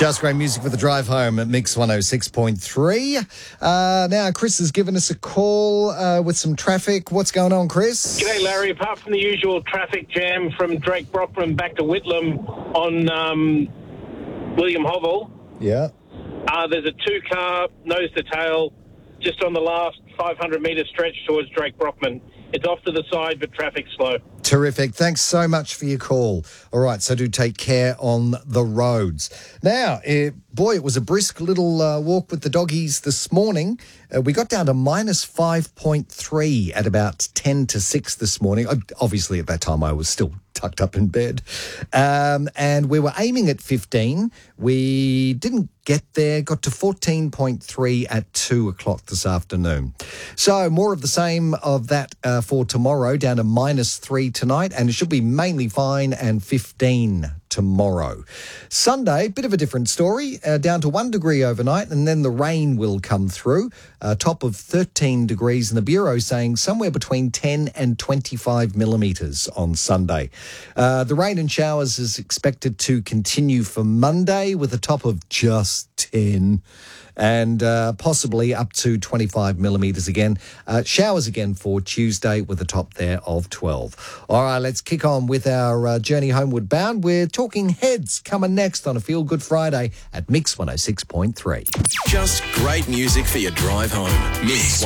Just great music for the drive home at Mix 106.3. Now, Chris has given us a call with some traffic. What's going on, Chris? G'day, Larry. Apart from the usual traffic jam from Drake Brockman back to Whitlam on William Hovell, Yeah. there's a two-car nose-to-tail just on the last 500-metre stretch towards Drake Brockman. It's off to the side, but traffic's slow. Terrific. Thanks so much for your call. All right, so do take care on the roads. Now, it was a brisk little walk with the doggies this morning. We got down to minus 5.3 at about 10 to 6 this morning. Obviously, at that time, I was still tucked up in bed. And we were aiming at 15. We didn't get there, got to 14.3 at 2 o'clock this afternoon. So more of the same of that for tomorrow, down to minus 3 tonight, and it should be mainly fine and 15 tomorrow. Sunday, bit of a different story, down to 1 degree overnight, and then the rain will come through, top of 13 degrees, and the Bureau saying somewhere between 10 and 25 millimetres on Sunday. The rain and showers is expected to continue for Monday with a top of just 10 and possibly up to 25 millimetres again. Showers again for Tuesday with a top there of 12. All right, let's kick on with our journey homeward bound. We're talking Heads coming next on a Feel Good Friday at Mix 106.3. Just great music for your drive home. Mix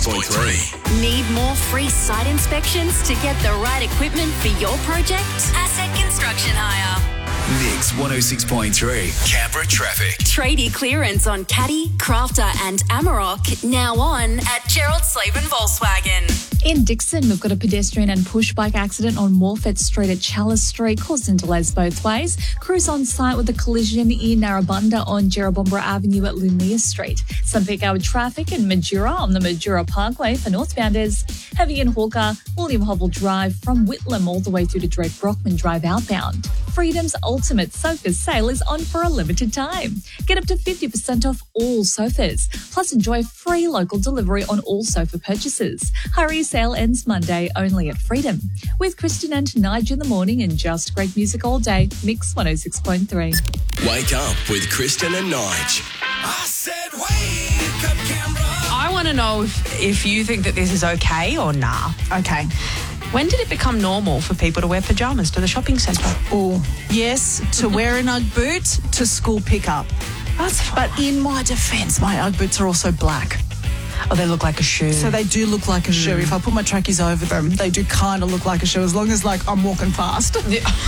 106.3. Need more free site inspections to get the right equipment for your project? Asset Construction Hire. Mix 106.3. Canberra traffic. Tradie clearance on Caddy, Crafter and Amarok now on at Gerald Slaven Volkswagen. In Dixon, we've got a pedestrian and push bike accident on Morfett Street at Chalice Street, causing delays both ways. Crews on site with a collision in Narrabundah on Jerrabomberra Avenue at Lumia Street. Some peak hour traffic in Majura on the Majura Parkway for northbounders. Heavy in Hawker, William Hovell Drive from Whitlam all the way through to Drake Brockman Drive outbound. Freedom's ultimate sofa sale is on for a limited time. Get up to 50% off all sofas. Plus enjoy free local delivery on all sofa purchases. Hurry, sale ends Monday only at Freedom. With Kristen and Nigel in the morning and just great music all day, Mix 106.3. Wake up with Kristen and Nige. I said wake up, Canberra. I want to know if you think that this is okay or nah. Okay. When did it become normal for people to wear pyjamas to the shopping centre? Oh, yes, to wear an Ugg boot to school pickup. That's fine. But in my defence, my Ugg boots are also black. Oh, they look like a shoe. So they do look like a shoe. If I put my trackies over them, they do kind of look like a shoe, as long as, I'm walking fast.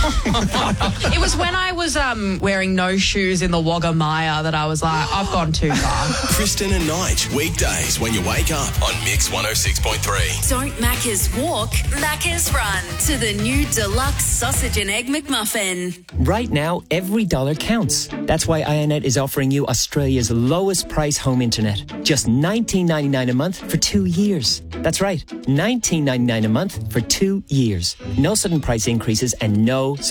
It was when I was wearing no shoes in the Wagga Maya that I was like, I've gone too far. Kristen and Nige, weekdays when you wake up on Mix 106.3. Don't Macca's walk, Macca's run to the new deluxe sausage and egg McMuffin. Right now, every dollar counts. That's why IONET is offering you Australia's lowest price home internet. Just $19.99 a month for 2 years. That's right, $19.99 a month for 2 years. No sudden price increases and no